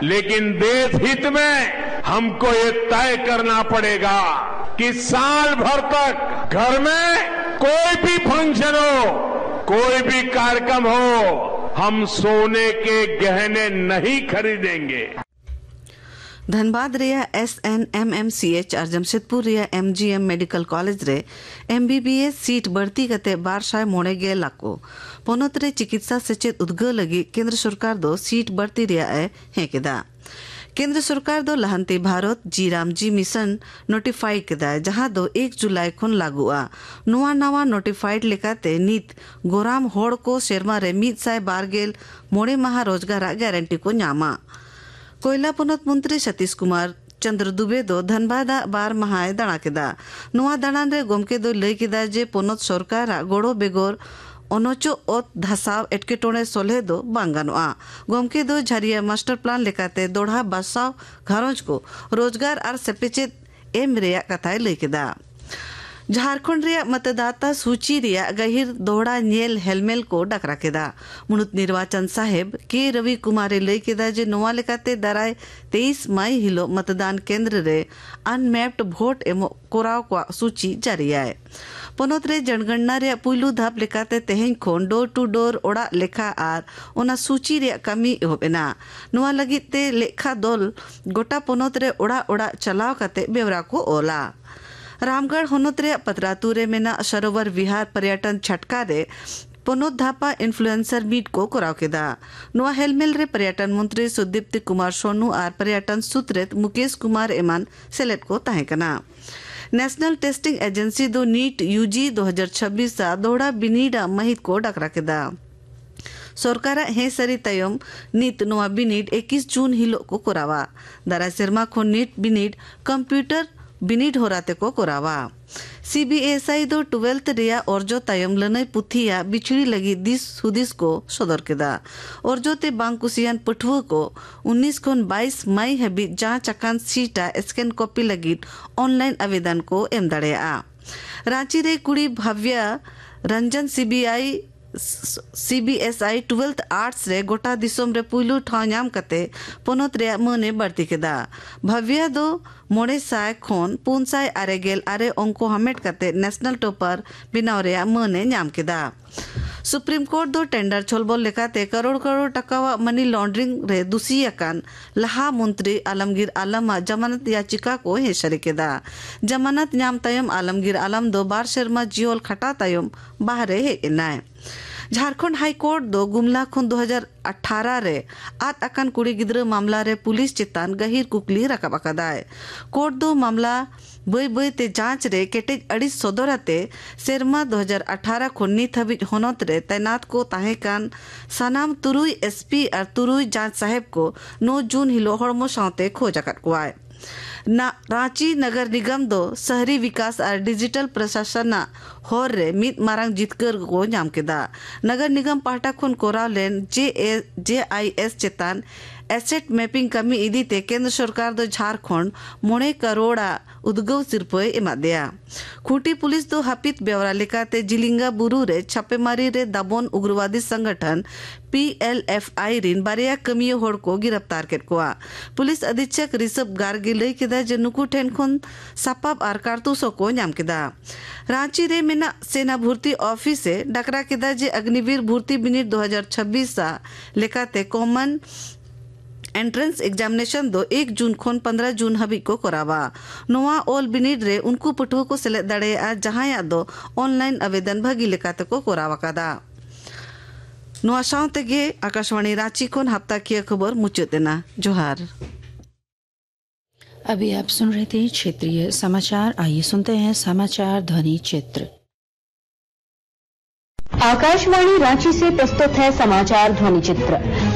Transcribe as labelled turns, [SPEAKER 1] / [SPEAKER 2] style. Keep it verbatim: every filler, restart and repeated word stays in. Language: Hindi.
[SPEAKER 1] लेकिन देश हित में हमको ये तय करना पड़ेगा कि साल भर तक घर में कोई भी फंक्शन हो, कोई भी कार्यक्रम हो, हम सोने के गहने नहीं खरीदेंगे।
[SPEAKER 2] धनबाद रिया S N M M C H और जमशेदपुर रिया M G M medical college रे M B B S seat बढ़ती कते बार शाय मोड़े गे लाको पोनोत रे चिकित्सा सेचेत उद्गो लगी केंद्र सरकार दो सीट बढ़ती रिया है हेकेदा। केंद्र सरकार दो लहंती भारत जी राम जी मिशन नोटिफाई केदा जहां दो एक जुलाई खुन लागुआ नुआ नवा नोटिफाइड लेकाते नीत गोराम होड़ को शेरमा रे मीत साय बारगेल मोड़े माह रोजगार गारंटी को नामा। कोयला पोनत मंत्री सतीश कुमार चंद्र दुबे दो धनबाद बार महाय दाणा केदा नुआ दाणान रे गोमके दो लई केदा जे पोनत सरकार गोड़ो बेगोर अनोचो ओत धसाव एटकेटोणे सोले दो बांग गानोआ। गोमके दो झारिया मास्टर प्लान लेकाते दोढ़ा बसाव घारोज को रोजगार और सेपेचेत एम रेया कथाय लई केदा। झारखंड रिया मतदाता सूची रिया गहिर दोहड़ा नेल हेलमेल को डकरा केदा मुनुत निर्वाचन साहेब के रवि कुमारे लई केदा जे नोवा लेकाते दाराय तेईस मई हिलो मतदान केंद्र रे अनमैप्ड वोट एमो कोराव को सूची जारी है। पोनोत रे जनगणना रे पुइलू धाप लेकाते तेहें खोन डोर टू डोर ओड़ा लेखा आर ओना सूची रे कमी एहोबेना नोवा लगिते लेखा दल गोटा पोनोत रे ओड़ा ओड़ा चलाव काते बेवरा को ओला। रामगढ़ होनोत रे पतरातू रे मेना सरोवर विहार पर्यटन छटका रे पोनोत धापा इन्फ्लुएंसर मीट को कोराव केदा नोआ हेलमेल रे पर्यटन मंत्री सुदीप्ति कुमार सोनू आर पर्यटन सूत्रेत मुकेश कुमार एमान सेलेक्ट को ताहे कना। नेशनल टेस्टिंग एजेंसी दो नीट यूजी दो हजार छब्बीस सा दोहड़ा बिनीडा महित को डकरा केदा सरकार हे सरी तयम नीट नोआ बिनीड इक्कीस जून हिलो को कोरावा दारा शर्मा को नीट बिनीड कंप्यूटर बिनीड होराते को कोरावा। सीबीएसई दो ट्वेल्थ रिया औरजो तायम लनई पुथिया बिछड़ी लगी दिस हुदिस को सदर केदा औरजो ते बांकुसियान पठुआ को उन्नीस खोन बाईस मई हबी जांच अकान सीटा स्कैन कॉपी लगी ऑनलाइन आवेदन को एम दड़ेया। रांची रे कुड़ी Bhavya Ranjan CBI CBSE twelfth arts रे गोटा दिसोम रे पुइलू ठाव नाम कते पोनोत रे मने बढ़ती केदा भव्या दो मोड़े साय खोन पुन साय आरेगेल आरे अंको हमेट कते नेशनल टॉपर बिनाव रे मने नाम केदा। सुप्रीम कोर्ट दो टेंडर छोलबोल लेकाते करोड़ करोड़ टका मनी लॉन्ड्रिंग रे दुसी अकान लहा मंत्री आलमगीर आलम जमानत याचिका को हेसरे केदा जमानत नाम तयम आलमगीर आलम दो बार शर्मा जियोल खटा तयम बाहरे हे इनाय। झारखंड हाई कोर्ट दो गुमला खुन दो हजार अठारह रे आत अकान कुड़ी गिद्र मामला रे पुलिस चितान गहिर कुकली रकब अकदाय कोर्ट दो मामला बई बई ते जांच रे केटेज अड़ीस सदराते सेरमा दो हजार अठारह खुन नित हबिज होनत रे तैनात को ताहे कान सनाम तुरुई एसपी और तुरुई जांच साहेब को नौ जून हिलो हड़मो सावते खोज अकद कुआय। ना रांची नगर निगम दो शहरी विकास और डिजिटल प्रशासन होर रे मित मारंग जितकर को नाम केदा नगर निगम पाहटा खुन कोराव लेन जे ए जे आई एस चेतान एसेट मैपिंग कमी इदी ते केंद्र सरकार दो झारखंड मोड़े करोड़ा उद्गव सिरपय एमा दिया। खूटी पुलिस दो हपित ब्यौरा लेकाते जिलिंगा बुरु रे छापेमारी रे दाबोन उग्रवादी संगठन पी एल एफ आई रिन बारिया कमियो होड़ को गिरफ्तार केट कोआ। पुलिस अधीक्षक ऋषभ गार्गी लई केदा जे नुकु ठेन खुन सापाब आर कारतूसो को नाम केदा। रांची रे मेना सेना भर्ती ऑफिस से डकरा केदा जे अग्निवीर भर्ती बिनीड दो हजार छब्बीस सा लेकाते कॉमन एंट्रेंस एग्जामिनेशन दो एक जून खोन पंद्रह जून हबी को करावा नोआ ओल बिनीड रे उनको पठुआ को सेलेद दड़े आ जहां दो ऑनलाइन आवेदन भागी लेकाते को करावा कदा। नोआ सावते गे आकाशवाणी रांची खोन हफ्ता की खबर मुचतेना जोहार।
[SPEAKER 3] अभी आप सुन रहे थे क्षेत्रीय समाचार। आइए सुनते हैं समाचार ध्वनि चित्र।
[SPEAKER 4] आकाशवाणी रांची से प्रस्तुत है समाचार ध्वनि चित्र।